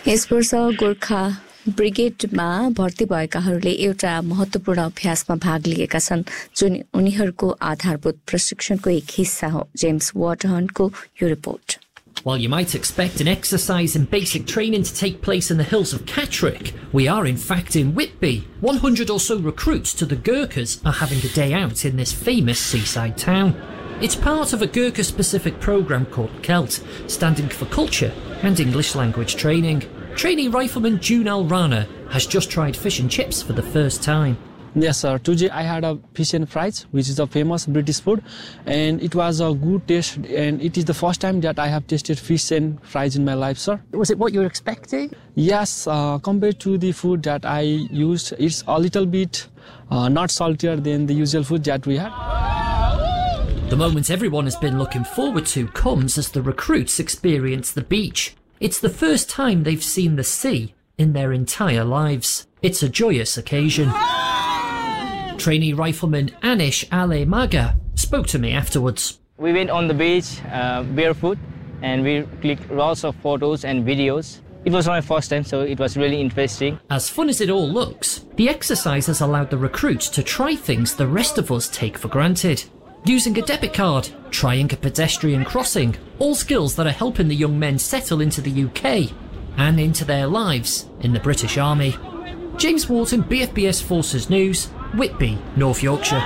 यस वर्ष गोर्खा ब्रिगेडमा भर्ती भएकाहरूले एउटा महत्त्वपूर्ण अभ्यासमा भाग लिएका छन् जुन उनीहरूको आधारभूत प्रशिक्षणको एक हिस्सा हो। जेम्स वाटहनको यो report. While you might expect an exercise and basic training to take place in the hills of Catterick, we are in fact in Whitby. 100 or so recruits to the Gurkhas are having a day out in this famous seaside town. It's part of a Gurkha-specific programme called CELT, standing for Culture and English Language Training. Trainee rifleman Junal Rana has just tried fish and chips for the first time. Yes, sir. Today I had a fish and fries, which is a famous British food, and it was a good taste. And it is the first time that I have tasted fish and fries in my life, sir. Was it what you were expecting? Yes, compared to the food that I used, it's a little bit not saltier than the usual food that we had. The moment everyone has been looking forward to comes as the recruits experience the beach. It's the first time they've seen the sea in their entire lives. It's a joyous occasion. Trainee rifleman Anish Ale Maga spoke to me afterwards. We went on the beach barefoot and we clicked lots of photos and videos. It was my first time, so it was really interesting. As fun as it all looks, the exercise has allowed the recruits to try things the rest of us take for granted. Using a debit card, trying a pedestrian crossing, all skills that are helping the young men settle into the UK and into their lives in the British Army. James Wharton, BFBS Forces News, Whitby, North Yorkshire.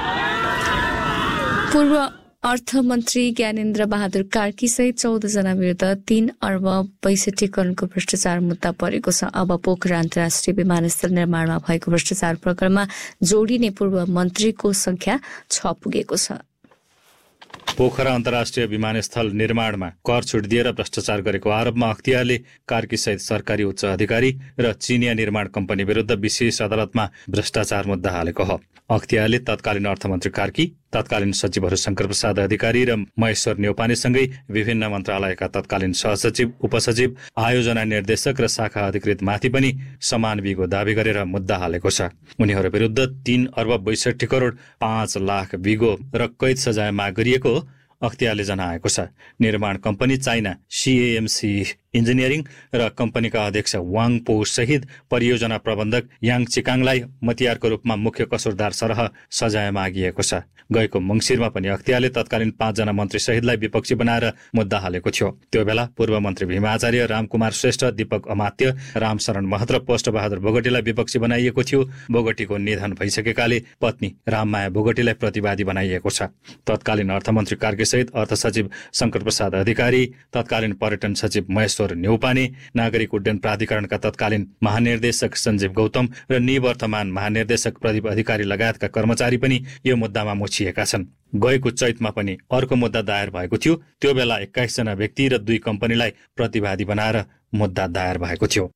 पूर्व अर्थमन्त्री ज्ञानेन्द्र बहादुर कार्की सहित 14 जना विरुद्ध 3 अर्ब 62 करोडको भ्रष्टाचार मुद्दा परेको छ। अब पोखरा अन्तर्राष्ट्रिय विमानस्थल निर्माणमा भएको भ्रष्टाचार प्रकरणमा जोडिने पूर्व मन्त्रीको संख्या 6 पुगेको छ। पोखरा अन्तर्राष्ट्रिय विमानस्थल निर्माणमा कर छुट दिएर भ्रष्टाचार गरेको आरोपमा अख्तियारले कार्की सहित सरकारी उच्च अधिकारी र चिनिया निर्माण कम्पनी विरुद्ध विशेष अदालतमा भ्रष्टाचार मुद्दा हालेको हो। अख्तियारले तत्कालीन अर्थमन्त्री कार्की, तत्कालीन सचिवहरू शंकर प्रसाद अधिकारी र महेश्वर न्यौपानेसँगै विभिन्न मन्त्रालयका तत्कालीन सहसचिव, उपसचिव, आयोजना निर्देशक र शाखा अधिकृतमाथि पनि समान बिगो दावी गरेर मुद्दा हालेको छ। उनीहरू विरुद्ध 3 अर्ब 62 करोड 5 लाख बिगो र कैद सजाय माग गरिएको अख्तियारले जनाएको छ। निर्माण कम्पनी चाइना CAMC इन्जिनियरिङ र कम्पनीका अध्यक्ष वाङ पो सहित परियोजना प्रबन्धक याङ चिकाङलाई मतियारको रूपमा मुख्य कसुरदार सरह सजाय मागिएको छ। गएको मंसिरमा पनि अख्तियारले तत्कालीन 5 जना मन्त्री सहितलाई विपक्षी बनाएर मुद्दा हालेको थियो। त्यो बेला पूर्व मन्त्री भीम आचार्य, रामकुमार श्रेष्ठ, दीपक अमात्य, रामशरण महत र पोस्ट बहादुर बोगटीलाई विपक्षी बनाइएको थियो। बोगटीको निधन भइसकेकाले पत्नी राममाया बोगटीलाई प्रतिवादी बनाइएको छ। तत्कालीन अर्थमन्त्री कार्की सहित अर्थ सचिव शंकर प्रसाद अधिकारी, तत्कालीन पर्यटन सचिव महेश्वर न्यौपाने, नागरिक उड्डयन प्राधिकरणका तत्कालीन महानिर्देशक सञ्जीव गौतम र निवर्तमान महानिर्देशक प्रदीप अधिकारी लगायतका कर्मचारी पनि यो मुद्दामा मुछिएका छन्। गएको चैतमा पनि अर्को मुद्दा दायर भएको थियो। त्यो बेला 21 जना व्यक्ति र 2 कम्पनीलाई प्रतिवादी बनाएर मुद्दा दायर भएको थियो।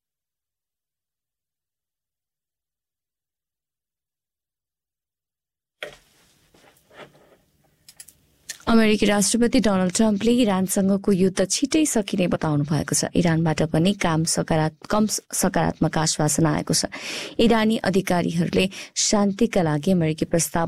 अमेरिकी राष्ट्रपति डोनाल्ड ट्रम्पले इरानसँगको युद्ध छिटै सकिने बताउनु भएको छ। इरानबाट पनि कम सकारात्मक आश्वासन आएको छ। इरानी अधिकारीहरूले शान्तिका लागि अमेरिकी प्रस्ताव